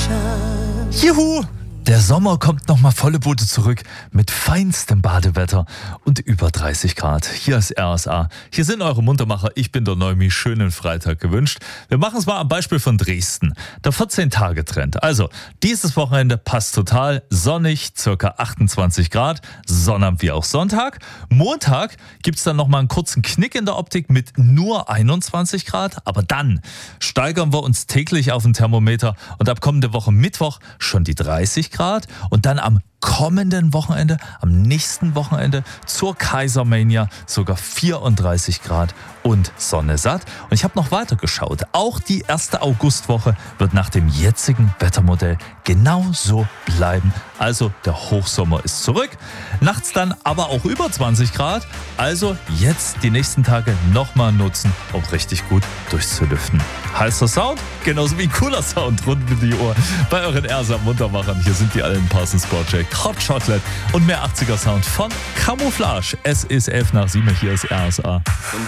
Juhu! Der Sommer kommt nochmal volle Bude zurück mit feinstem Badewetter und über 30 Grad. Hier ist RSA. Hier sind eure Muntermacher. Ich bin der Neumi. Schönen Freitag gewünscht. Wir machen es mal am Beispiel von Dresden. Der 14-Tage-Trend. Also, dieses Wochenende passt total. Sonnig, circa 28 Grad. Sonnabend wie auch Sonntag. Montag gibt es dann nochmal einen kurzen Knick in der Optik mit nur 21 Grad. Aber dann steigern wir uns täglich auf den Thermometer und ab kommende Woche Mittwoch schon die 30 Grad und dann am kommenden Wochenende, am nächsten Wochenende zur Kaisermania sogar 34 Grad und Sonne satt. Und ich habe noch weiter geschaut. Auch die erste Augustwoche wird nach dem jetzigen Wettermodell genauso bleiben. Also der Hochsommer ist zurück. Nachts dann aber auch über 20 Grad. Also jetzt die nächsten Tage nochmal nutzen, um richtig gut durchzulüften. Heißer Sound, genauso wie cooler Sound rund um die Uhr bei euren RSA Muntermachern. Hier sind die Alan Parsons Project, Hot Chocolate und mehr 80er Sound von Camouflage. Es ist 11 nach 7, hier ist RSA.